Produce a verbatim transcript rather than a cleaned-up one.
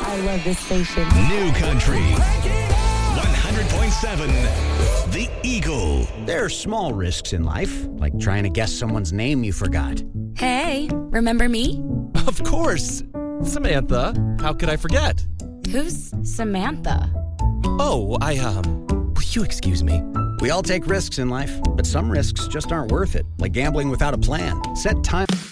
I love this station. New Country one hundred point seven The Eagle. There are small risks in life, like trying to guess someone's name you forgot. Hey, remember me? Of course. Samantha, how could I forget? Who's Samantha? Oh, I, um, will you excuse me? We all take risks in life, but some risks just aren't worth it, like gambling without a plan. Set time.